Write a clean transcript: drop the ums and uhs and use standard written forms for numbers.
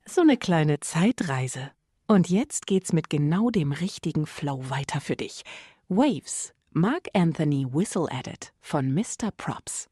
So eine kleine Zeitreise. Und jetzt geht's mit genau dem richtigen Flow weiter für dich. Waves, Mark Anthony Whistle Edit von Mr. Props.